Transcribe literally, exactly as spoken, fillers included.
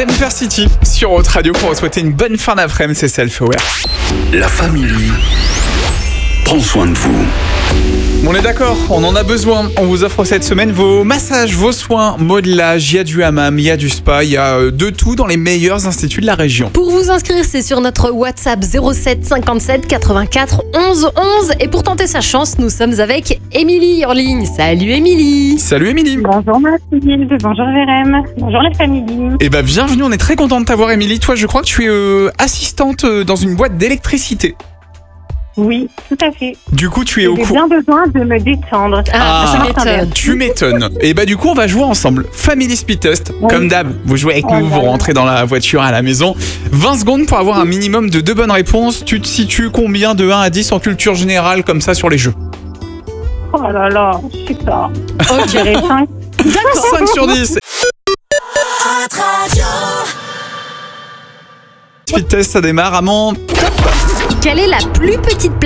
Kemper City sur Haute Radio pour vous souhaiter une bonne fin d'après-midi, c'est Self-Aware. La famille prend soin de vous. On est d'accord, on en a besoin. On vous offre cette semaine vos massages, vos soins, modelage, il y a du hammam, il y a du spa, il y a de tout dans les meilleurs instituts de la région. Pour vous inscrire, c'est sur notre WhatsApp zéro sept cinquante-sept quatre-vingt-quatre onze onze. Et pour tenter sa chance, nous sommes avec Émilie en ligne. Salut Émilie. Salut Émilie. Bonjour Mathilde, bonjour Vérem, bonjour la famille. Eh ben bienvenue, on est très content de t'avoir Émilie. Toi, je crois que tu es euh, assistante euh, dans une boîte d'électricité. Oui, tout à fait. Du coup, tu es au J'ai courant. bien besoin de me détendre. Ah, Ah, tu m'étonnes. Tu m'étonnes. Et bah du coup, on va jouer ensemble. Family Speed Test. Oui. Comme d'hab, vous jouez avec Oh nous, là vous là. rentrez dans la voiture à la maison. vingt secondes pour avoir un minimum de deux bonnes réponses. Tu te situes combien de un à dix en culture générale comme ça sur les jeux? Oh là là, je sais pas. Ok. Je dirais cinq. cinq sur dix. Speed Test, ça démarre. Amand. Quelle est la plus petite